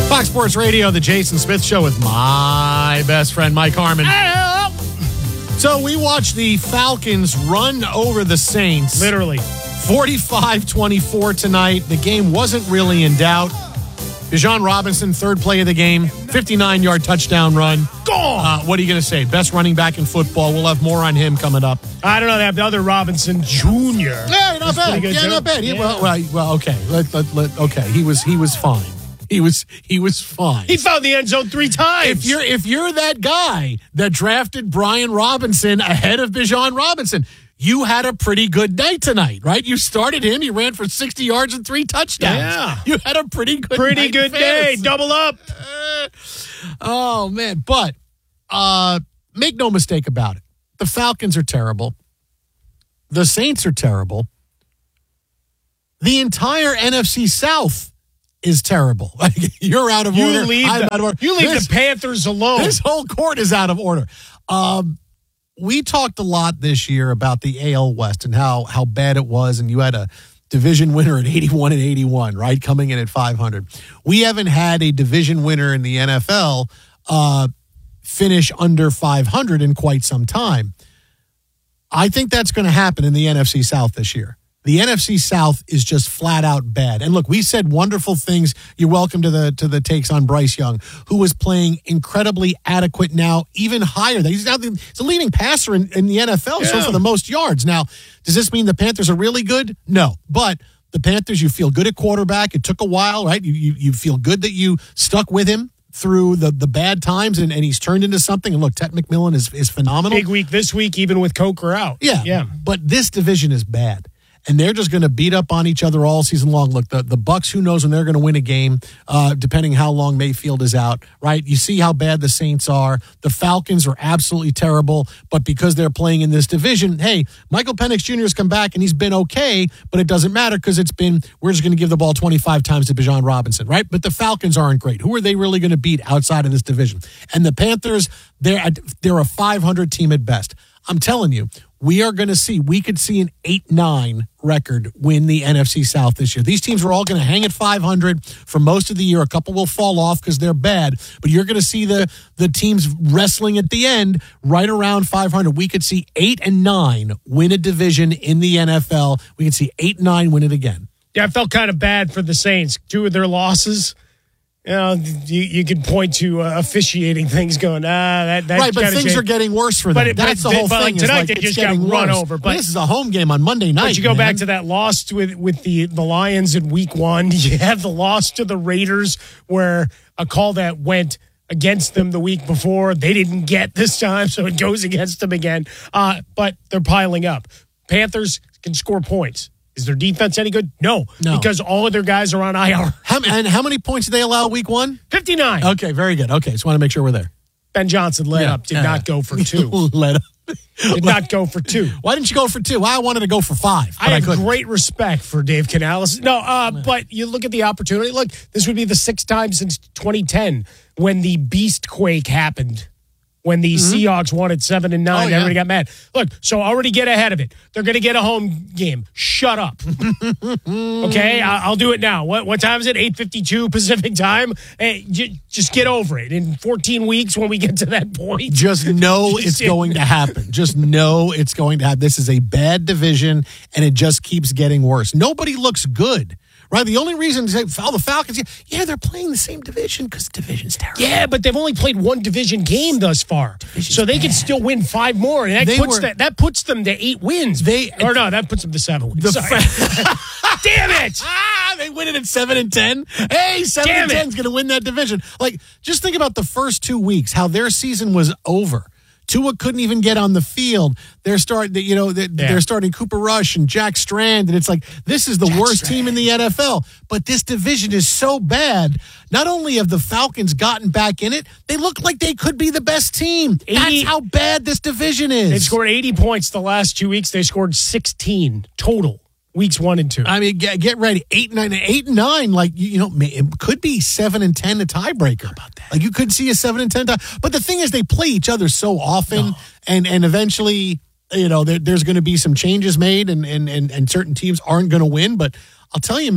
Fox Sports Radio, the Jason Smith Show with my best friend, Mike Harmon. So we watched the Falcons run over the Saints. Literally. 45-24 tonight. The game wasn't really in doubt. Bijan Robinson, third play of the game, 59-yard touchdown run. Gone! What are you going to say? Best running back in football. We'll have more on him coming up. I don't know. That other Robinson Jr. Yeah, not bad. Yeah, not bad. Well, okay. Okay. He was fine. He was fine. He found the end zone 3 times. If you're that guy that drafted Brian Robinson ahead of Bijan Robinson, you had a pretty good night tonight, right? You started him. He ran for 60 yards and 3 touchdowns. Yeah. You had a pretty good day. Double up. Oh, man. But make no mistake about it. The Falcons are terrible. The Saints are terrible. The entire NFC South is terrible. You're out of order. I'm out of order. You leave the Panthers alone. This whole court is out of order. We talked a lot this year about the AL West and how bad it was, and you had a division winner at 81-81, right, coming in at 500. We haven't had a division winner in the NFL finish under 500 in quite some time. I think that's going to happen in the NFC South this year. The NFC South is just flat out bad. And look, we said wonderful things. You're welcome to the takes on Bryce Young, who was playing incredibly adequate now, even higher. He's the leading passer in the NFL, so for the most yards. Now, does this mean the Panthers are really good? No. But the Panthers, you feel good at quarterback. It took a while, right? You feel good that you stuck with him through the bad times, and he's turned into something. And look, Ted McMillan is phenomenal. Big week this week, even with Coker out. Yeah. But this division is bad. And they're just going to beat up on each other all season long. Look, the Bucs, who knows when they're going to win a game, depending how long Mayfield is out, right? You see how bad the Saints are. The Falcons are absolutely terrible, but because they're playing in this division, hey, Michael Penix Jr. has come back, and he's been okay, but it doesn't matter because we're just going to give the ball 25 times to Bijan Robinson, right? But the Falcons aren't great. Who are they really going to beat outside of this division? And the Panthers, they're a 500 team at best. I'm telling you, we could see an 8-9 record win the NFC South this year. These teams are all going to hang at 500 for most of the year. A couple will fall off because they're bad, but you're going to see the teams wrestling at the end right around 500. We could see 8-9 win a division in the NFL. We could see 8-9 win it again. Yeah, I felt kind of bad for the Saints. 2 of their losses. You know, you could point to officiating things going, that right, but things are getting worse for them. That's the whole thing. Like tonight, they just got run over. But this is a home game on Monday night. But you go back to that loss with the Lions in week 1. You have the loss to the Raiders where a call that went against them the week before, they didn't get this time, so it goes against them again. But they're piling up. Panthers can score points. Is their defense any good? No. Because all of their guys are on IR. And how many points did they allow week 1? 59. Okay, very good. Okay, just want to make sure we're there. Ben Johnson led up, did not go for 2. Led up. Did not go for 2. Why didn't you go for 2? I wanted to go for 5. I have great respect for Dave Canales. But you look at the opportunity. Look, this would be the 6th time since 2010 when the beast quake happened. When the Seahawks won at 7-9, everybody got mad. Look, so already get ahead of it. They're going to get a home game. Shut up. Okay, I'll do it now. What time is it? 8:52 Pacific time. Hey, just get over it. In 14 weeks, when we get to that point, just know it's going to happen. Just know it's going to happen. This is a bad division, and it just keeps getting worse. Nobody looks good. Right, the only reason the Falcons, they're playing the same division because the division's terrible. Yeah, but they've only played 1 division game thus far, so they can still win 5 more. And that puts them to 8 wins. That puts them to 7 wins. Damn it! They win it at 7-10. Hey, 7-10 is going to win that division. Like, just think about the first 2 weeks, how their season was over. Tua couldn't even get on the field. They're starting Cooper Rush and Jack Strand, and it's like, this is the worst team in the NFL. But this division is so bad. Not only have the Falcons gotten back in it, they look like they could be the best team. That's how bad this division is. They've scored 80 points the last 2 weeks. They scored 16 total. Weeks 1 and 2. I mean, get ready. 8-9. Like, it could be 7-10 a tiebreaker. How about that? Like, you could see a 7-10 tie. But the thing is, they play each other so often, and eventually, there's going to be some changes made, and certain teams aren't going to win. But I'll tell you, man,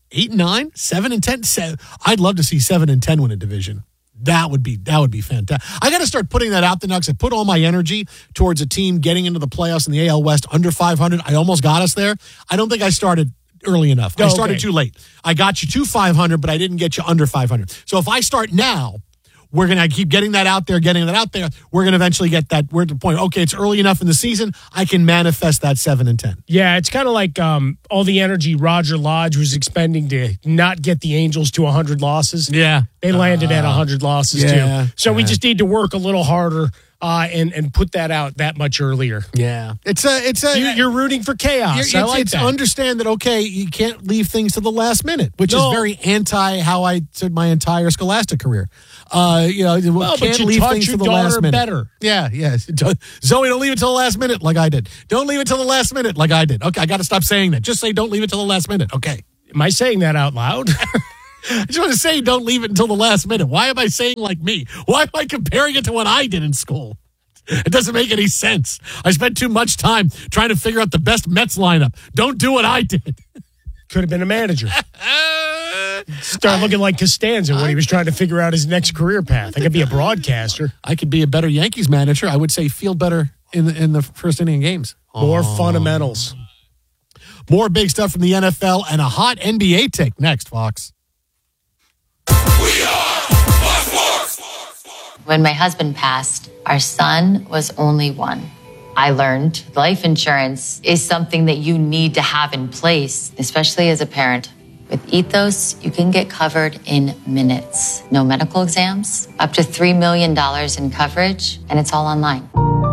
8 and 9, 7 and 10. I'd love to see 7 and 10 win a division. That would be fantastic. I got to start putting that out there now because I put all my energy towards a team getting into the playoffs in the AL West under 500. I almost got us there. I don't think I started early enough. I started too late. I got you to 500, but I didn't get you under 500. So if I start now, we're going to keep getting that out there. We're going to eventually get that. We're at the point, okay, it's early enough in the season. I can manifest that 7 and 10. Yeah, it's kind of like all the energy Roger Lodge was expending to not get the Angels to 100 losses. Yeah. They landed at 100 losses, too. So we just need to work a little harder and put that out that much earlier. Yeah. You're rooting for chaos. I like that. Understand that, okay, you can't leave things to the last minute, which is very anti how I did my entire Scholastic career. Can't leave things to the last minute. Better. Yeah. Zoe, don't leave it till the last minute like I did. Don't leave it till the last minute like I did. Okay, I got to stop saying that. Just say don't leave it till the last minute. Okay. Am I saying that out loud? I just want to say don't leave it until the last minute. Why am I saying like me? Why am I comparing it to what I did in school? It doesn't make any sense. I spent too much time trying to figure out the best Mets lineup. Don't do what I did. Could have been a manager. Start looking like Costanza when he was trying to figure out his next career path. I could be a broadcaster. I could be a better Yankees manager. I would say field better in the first inning games. More fundamentals. More big stuff from the NFL and a hot NBA take next, Fox. We are Fox Sports. When my husband passed, our son was only one. I learned life insurance is something that you need to have in place, especially as a parent. With Ethos, you can get covered in minutes. No medical exams, up to $3 million in coverage, and it's all online.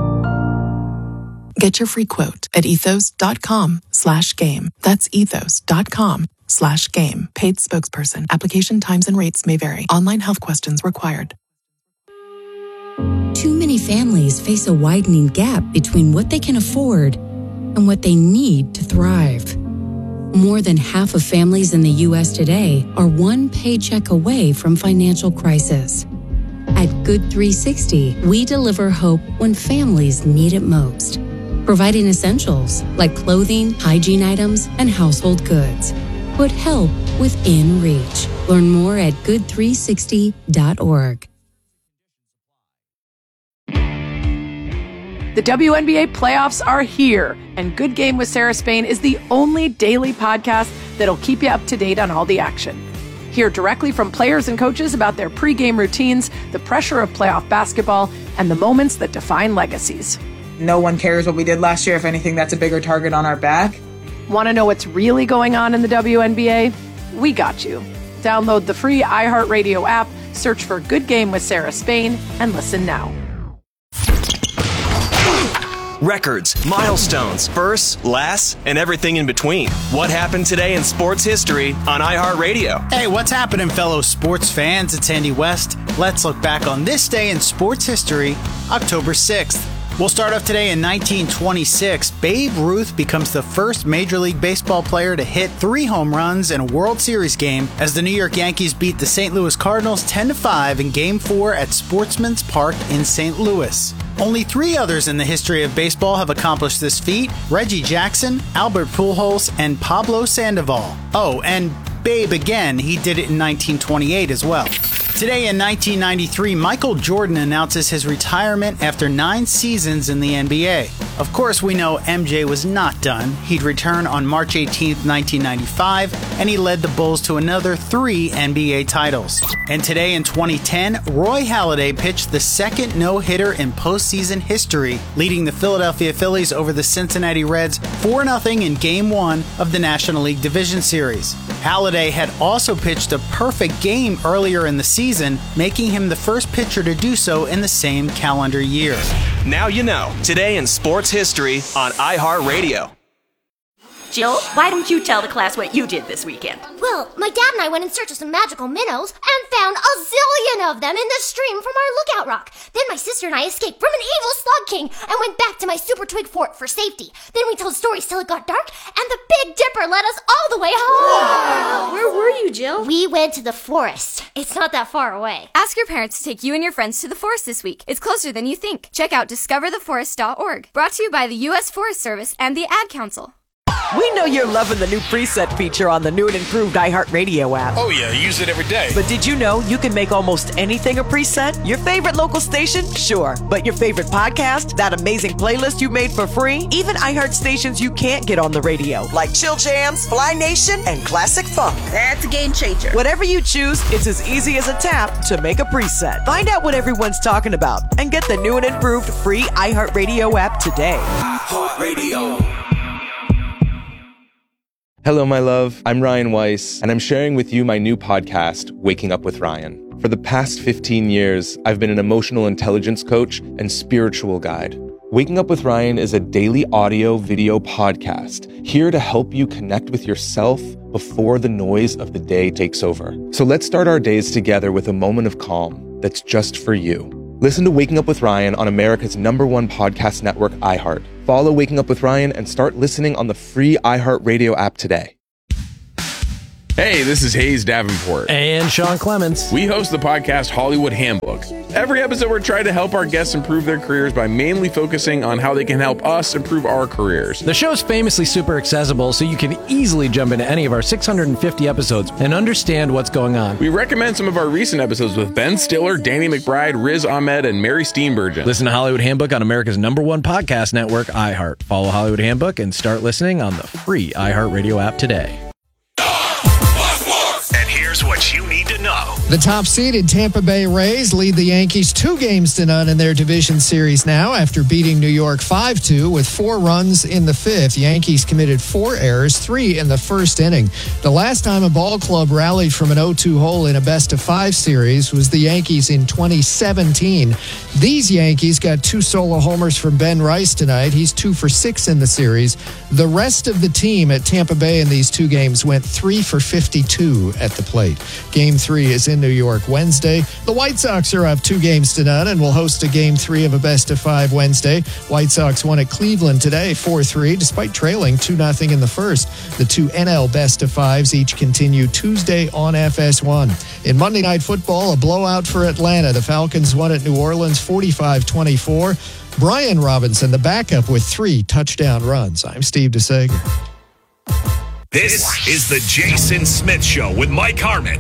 Get your free quote at ethos.com/game. That's ethos.com/game. Paid spokesperson. Application times and rates may vary. Online health questions required. Too many families face a widening gap between what they can afford and what they need to thrive. More than half of families in the U.S. today are one paycheck away from financial crisis. At Good 360, we deliver hope when families need it most, providing essentials like clothing, hygiene items, and household goods. Put help within reach. Learn more at good360.org. The WNBA playoffs are here, and Good Game with Sarah Spain is the only daily podcast that'll keep you up to date on all the action. Hear directly from players and coaches about their pregame routines, the pressure of playoff basketball, and the moments that define legacies. No one cares what we did last year. If anything, that's a bigger target on our back. Want to know what's really going on in the WNBA? We got you. Download the free iHeartRadio app, search for Good Game with Sarah Spain, and listen now. Records, milestones, firsts, lasts, and everything in between. What happened today in sports history on iHeartRadio? Hey, what's happening, fellow sports fans? It's Andy West. Let's look back on this day in sports history, October 6th. We'll start off today in 1926. Babe Ruth becomes the first Major League Baseball player to hit 3 home runs in a World Series game as the New York Yankees beat the St. Louis Cardinals 10-5 in Game 4 at Sportsman's Park in St. Louis. Only 3 others in the history of baseball have accomplished this feat: Reggie Jackson, Albert Pujols, and Pablo Sandoval. Oh, and Babe again, he did it in 1928 as well. Today in 1993, Michael Jordan announces his retirement after 9 seasons in the NBA. Of course, we know MJ was not done. He'd return on March 18, 1995, and he led the Bulls to another 3 NBA titles. And today in 2010, Roy Halladay pitched the second no-hitter in postseason history, leading the Philadelphia Phillies over the Cincinnati Reds 4-0 in Game 1 of the National League Division Series. Halladay had also pitched a perfect game earlier in the season, making him the first pitcher to do so in the same calendar year. Now you know. Today in sports history on iHeartRadio. Jill, why don't you tell the class what you did this weekend? Well, my dad and I went in search of some magical minnows and found a zillion of them in the stream from our lookout rock. Then my sister and I escaped from an evil slug king and went back to my super twig fort for safety. Then we told stories till it got dark, and the Big Dipper led us all the way home. Wow. Where were you, Jill? We went to the forest. It's not that far away. Ask your parents to take you and your friends to the forest this week. It's closer than you think. Check out discovertheforest.org. Brought to you by the U.S. Forest Service and the Ad Council. We know you're loving the new preset feature on the new and improved iHeartRadio app. Oh yeah, I use it every day. But did you know you can make almost anything a preset? Your favorite local station? Sure. But your favorite podcast? That amazing playlist you made for free? Even iHeart stations you can't get on the radio, like Chill Jams, Fly Nation, and Classic Funk. That's a game changer. Whatever you choose, it's as easy as a tap to make a preset. Find out what everyone's talking about and get the new and improved free iHeartRadio app today. iHeartRadio. Hello, my love. I'm Ryan Weiss, and I'm sharing with you my new podcast, Waking Up with Ryan. For the past 15 years, I've been an emotional intelligence coach and spiritual guide. Waking Up with Ryan is a daily audio-video podcast here to help you connect with yourself before the noise of the day takes over. So let's start our days together with a moment of calm that's just for you. Listen to Waking Up with Ryan on America's #1 podcast network, iHeart. Follow Waking Up with Ryan and start listening on the free iHeartRadio app today. Hey, this is Hayes Davenport. And Sean Clements. We host the podcast Hollywood Handbook. Every episode, we're trying to help our guests improve their careers by mainly focusing on how they can help us improve our careers. The show's famously super accessible, so you can easily jump into any of our 650 episodes and understand what's going on. We recommend some of our recent episodes with Ben Stiller, Danny McBride, Riz Ahmed, and Mary Steenburgen. Listen to Hollywood Handbook on America's #1 podcast network, iHeart. Follow Hollywood Handbook and start listening on the free iHeartRadio app today. Here's what you need to know. The top-seeded Tampa Bay Rays lead the Yankees 2-0 in their division series now after beating New York 5-2 with 4 runs in the 5th. Yankees committed 4 errors, 3 in the first inning. The last time a ball club rallied from an 0-2 hole in a best-of-5 series was the Yankees in 2017. These Yankees got 2 solo homers from Ben Rice tonight. He's 2 for 6 in the series. The rest of the team at Tampa Bay in these 2 games went 3 for 52 at the plate. Game 3 is in New York Wednesday. The White Sox are up 2-0 and will host a Game 3 of a best-of-5 Wednesday. White Sox won at Cleveland today, 4-3, despite trailing 2-0 in the first. The 2 NL best-of-5s each continue Tuesday on FS1. In Monday Night Football, a blowout for Atlanta. The Falcons won at New Orleans 45-24. Brian Robinson, the backup, with 3 touchdown runs. I'm Steve DeSager. This is the Jason Smith Show with Mike Harmon.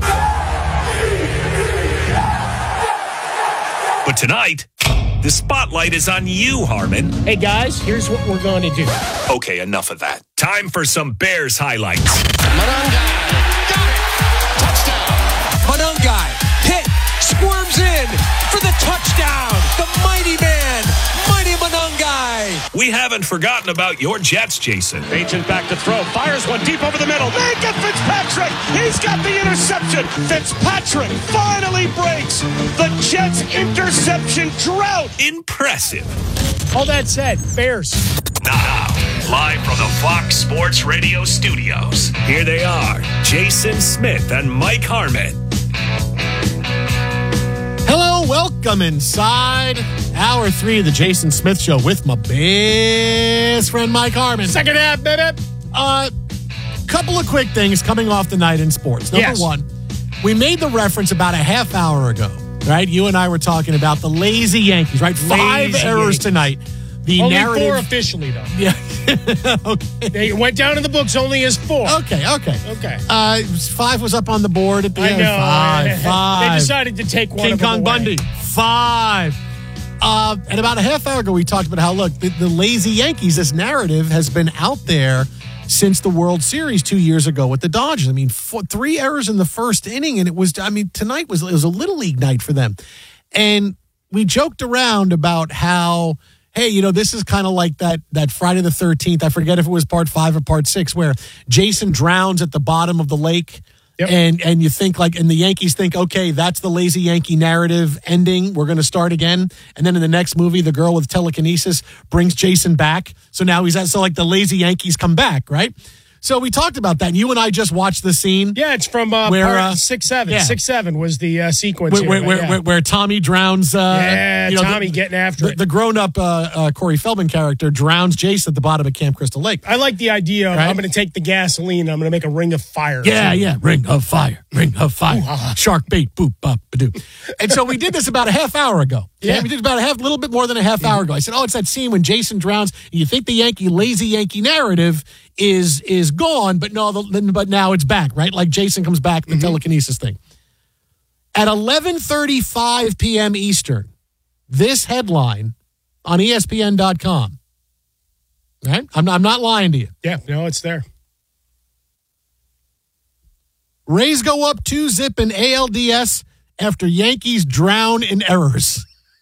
But tonight, the spotlight is on you, Harmon. Hey, guys, here's what we're going to do. Okay, enough of that. Time for some Bears highlights. Monongai, got it! Touchdown! Monongai, hit, squirms in for the touchdown! The mighty man, mighty Monongai! We haven't forgotten about your Jets, Jason. Bates back to throw, fires one deep over the middle. Minka Fitzpatrick, he's got the interception. Fitzpatrick finally breaks the Jets' interception drought. Impressive. All that said, Bears. Now, live from the Fox Sports Radio studios, here they are, Jason Smith and Mike Harmon. Hello, welcome inside Hour 3 of the Jason Smith Show with my best friend Mike Harmon. Second half, baby. Couple of quick things coming off the night in sports. Number one, we made the reference about a half hour ago, right? You and I were talking about the lazy Yankees, right? 5 errors tonight. The only narrative, 4 officially, though. Yeah. Okay. They went down in the books only as 4. Okay. 5 was up on the board at the end. I know. 5. They decided to take one King of them Kong away. Bundy. 5. And about a half hour ago, we talked about how, look, the lazy Yankees, this narrative has been out there since the World Series 2 years ago with the Dodgers. I mean, 3 errors in the first inning, and tonight was a Little League night for them. And we joked around about how, hey, this is kind of like that Friday the 13th. I forget if it was part 5 or part 6, where Jason drowns at the bottom of the lake. Yep. And you think and the Yankees think, okay, that's the lazy Yankee narrative ending. We're going to start again. And then in the next movie, the girl with telekinesis brings Jason back. So now the lazy Yankees come back, right? So we talked about that. And you and I just watched the scene. Yeah, it's from part 6-7. Yeah. 6-7 was the sequence where Tommy drowns. Tommy getting after it. The grown-up Corey Feldman character drowns Jason at the bottom of Camp Crystal Lake. I like the idea of, I'm going to take the gasoline and I'm going to make a ring of fire. Yeah. Ring of fire. Shark bait. Boop, bop, ba-doop. And so we did this about a half hour ago. Yeah. We did about a little bit more than a half hour ago. I said, it's that scene when Jason drowns. And you think the lazy Yankee narrative is gone, but but now it's back, right? Like Jason comes back, the telekinesis thing. At 11:35 p.m. Eastern, this headline on ESPN.com, right? I'm not lying to you. Yeah, no, it's there. Rays go up 2-0 in ALDS after Yankees drown in errors.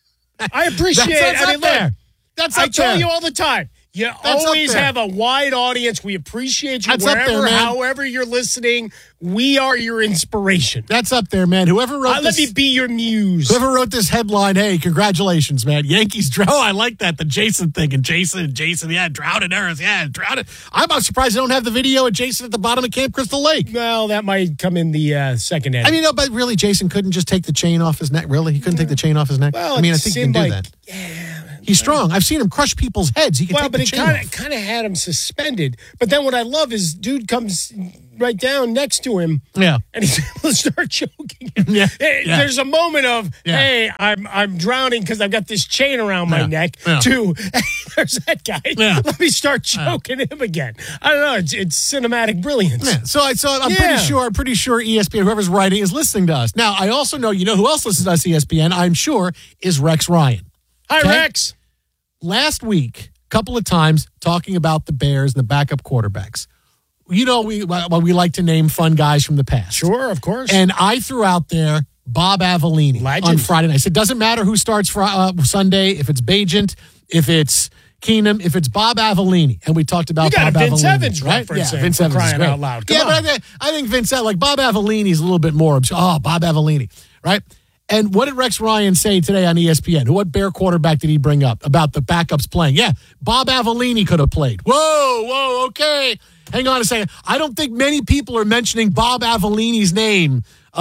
I appreciate it. That's I mean, up there. look, That's I up tell there. you all the time. You always have a wide audience. We appreciate you That's up wherever, there, man. however you're listening. We are your inspiration. That's up there, man. Whoever wrote Let me be your muse. Whoever wrote this headline, hey, congratulations, man. Yankees drown. Oh, I like that. The Jason thing. And Jason, yeah, drowned in earth. Yeah, drowned. I'm surprised they don't have the video of Jason at the bottom of Camp Crystal Lake. Well, that might come in the second edit. I mean, no, but really, Jason couldn't just take the chain off his neck. Really? He couldn't take the chain off his neck? Well, I mean, I it think he can seemed do like- that. He's strong. I've seen him crush people's heads. He can take but the it chain off. kind of had him suspended. But then what I love is dude comes right down next to him. Yeah. And he's able to start choking him. Yeah. There's a moment of, Yeah. hey, I'm drowning because I've got this chain around my neck. Yeah. To, hey, there's that guy. Yeah. Let me start choking him again. I don't know. It's cinematic brilliance. Yeah. So I'm pretty sure ESPN, whoever's writing, is listening to us. Now, I also know, who else listens to us, ESPN, I'm sure, is Rex Ryan. Hi, Okay? Rex. Last week, a couple of times, talking about the Bears and the backup quarterbacks. We like to name fun guys from the past. Sure, of course. And I threw out there Bob Avellini on Friday night. I said, doesn't matter who starts for Sunday, if it's Bajent, if it's Keenum, if it's Bob Avellini. And we talked about You got Bob a Vince Avellini, Evans right? reference Yeah, in, Vince for Evans is crying great. out loud. Yeah, Come on. but I think Vince, like Bob Avellini is a little bit more. Oh, Bob Avellini, right? And what did Rex Ryan say today on ESPN? What Bear quarterback did he bring up about the backups playing? Yeah, Bob Avellini could have played. Whoa, okay. Hang on a second. I don't think many people are mentioning Bob Avellini's name.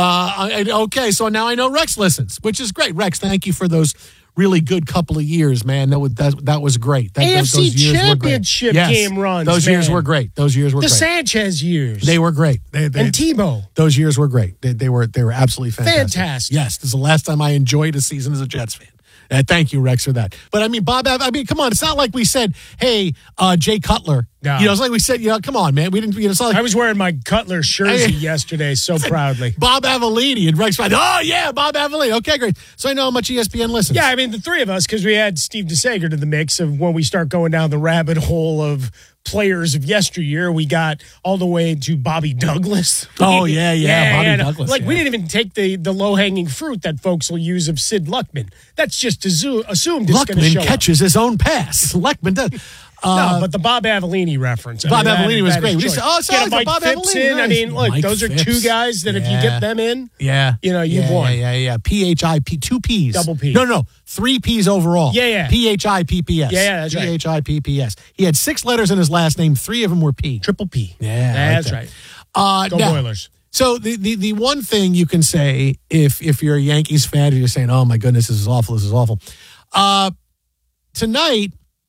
Okay, so now I know Rex listens, which is great. Rex, thank you for those really good couple of years, man. That was great. AFC those years were great. Championship Yes, game runs, Those years man. were great. Those years were The great. Sanchez years. They were great. And Tebow. Those years were great. They were absolutely fantastic. Fantastic. Yes, this is the last time I enjoyed a season as a Jets fan. Thank you, Rex, for that. But I mean, come on. It's not like we said, hey, Jay Cutler. No. It's like we said, come on, man. We didn't. It's not like I was wearing my Cutler jersey yesterday so proudly. Bob Avellini and Rex. Oh yeah, Bob Avellini. Okay, great. So I know how much ESPN listens. Yeah, I mean the three of us, because we had Steve DeSager to the mix of when we start going down the rabbit hole of players of yesteryear. We got all the way to Bobby Douglas. Oh yeah, Bobby Douglas. Like we didn't even take the low hanging fruit that folks will use of Sid Luckman. That's just assumed it's going to Luckman show up. catches his own pass. Luckman does. No, but the Bob Avellini reference. Bob Avellini was great. Get It's Mike Bob Phipps Avellini, in. nice. I mean, look, Mike those are Phipps. two guys that if you get them in, you've won. Yeah. PHIP, 2 Ps. Double P. No, 3 Ps overall. Yeah. PHIPPS. Yeah, that's right. PHIPPS. He had 6 letters in his last name. 3 of them were P. Triple P. Yeah, That's right. Go now, Boilers. So the one thing you can say if you're a Yankees fan, you're just saying, oh my goodness, this is awful. Tonight,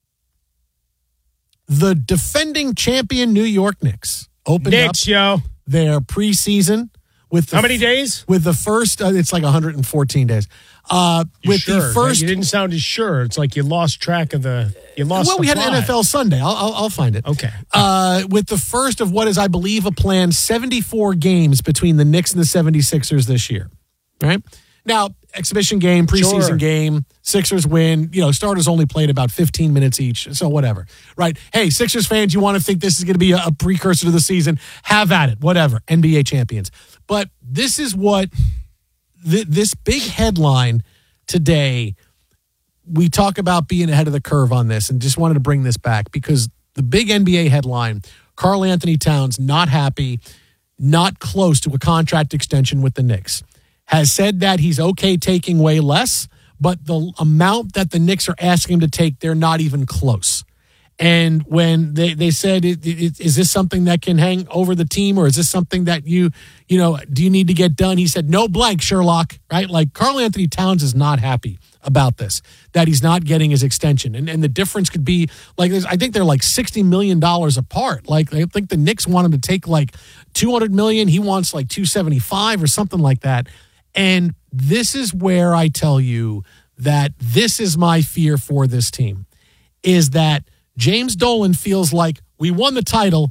the defending champion New York Knicks opened up their preseason with How many days? With the first, it's like 114 days. The first, you didn't sound as sure. It's like you lost track of Well, we had NFL Sunday. I'll find it. Okay. With the first of what is, I believe, a planned 74 games between the Knicks and the 76ers this year. Right? Now, exhibition game, preseason game, Sixers win. Starters only played about 15 minutes each, so whatever. Right? Hey, Sixers fans, you want to think this is going to be a precursor to the season? Have at it. Whatever. NBA champions. But this is what this big headline today, we talk about being ahead of the curve on this, and just wanted to bring this back because the big NBA headline, Karl Anthony Towns not happy, not close to a contract extension with the Knicks, has said that he's okay taking way less, but the amount that the Knicks are asking him to take, they're not even close. And when they said, is this something that can hang over the team, or is this something that do you need to get done? He said, no blank, Sherlock, right? Like Karl Anthony Towns is not happy about this, that he's not getting his extension. And the difference could be like, I think they're like $60 million apart. Like I think the Knicks want him to take like $200 million. He wants like $275 or something like that. And this is where I tell you that this is my fear for this team, is that James Dolan feels like we won the title,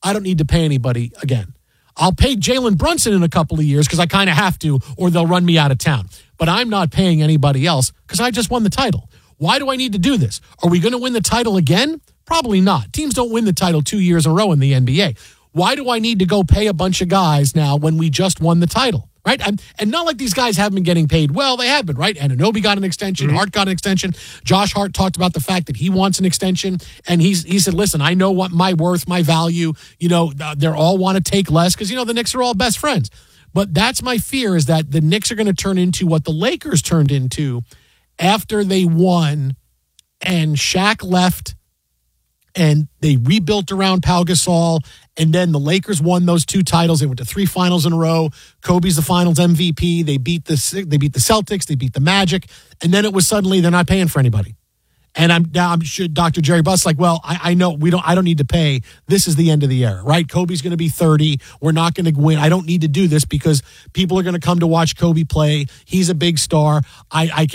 I don't need to pay anybody again. I'll pay Jalen Brunson in a couple of years because I kind of have to, or they'll run me out of town. But I'm not paying anybody else because I just won the title. Why do I need to do this? Are we going to win the title again? Probably not. Teams don't win the title 2 years in a row in the NBA. Why do I need to go pay a bunch of guys now when we just won the title? Right? And not like these guys haven't been getting paid. Well, they have been, right? Anunoby got an extension. Hart got an extension. Josh Hart talked about the fact that he wants an extension. And he said, listen, I know what my worth, my value, they all want to take less because, the Knicks are all best friends. But that's my fear, is that the Knicks are going to turn into what the Lakers turned into after they won and Shaq left and they rebuilt around Pau Gasol, and then the Lakers won those 2 titles. They went to 3 finals in a row. Kobe's the finals MVP. They beat the Celtics. They beat the Magic. And then it was suddenly they're not paying for anybody. And I'm sure Dr. Jerry Buss like, well, I know I don't need to pay. This is the end of the era, right? Kobe's going to be 30. We're not going to win. I don't need to do this because people are going to come to watch Kobe play. He's a big star. I can